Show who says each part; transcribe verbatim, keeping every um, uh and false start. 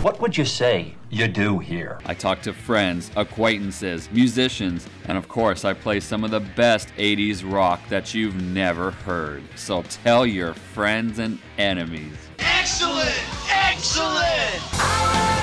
Speaker 1: What would you say you do here?
Speaker 2: I talk to friends, acquaintances, musicians, and of course I play some of the best eighties rock that you've never heard. So tell your friends and enemies.
Speaker 3: Excellent! Excellent!